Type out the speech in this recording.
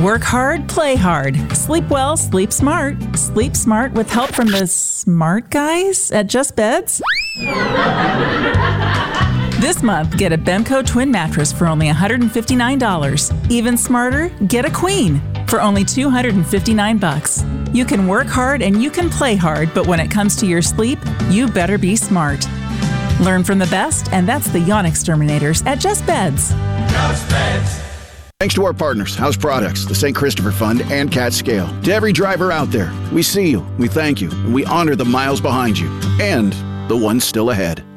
Work hard, play hard. Sleep well, sleep smart. Sleep smart with help from the smart guys at Just Beds. This month, get a Bemco twin mattress for only $159. Even smarter, get a queen for only $259. You can work hard and you can play hard, but when it comes to your sleep, you better be smart. Learn from the best, and that's the Yawn Exterminators at Just Beds. Just Beds. Thanks to our partners, House Products, the St. Christopher Fund, and Cat Scale. To every driver out there, we see you, we thank you, and we honor the miles behind you and the ones still ahead.